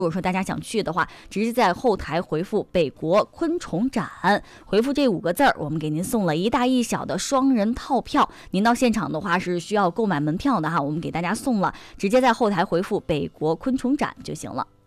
如果说大家想去的话，直接在后台回复北国昆虫展，回复这5个字儿，我们给您送了一大一小的双人套票。您到现场的话是需要购买门票的哈，我们给大家送了，直接在后台回复北国昆虫展就行了。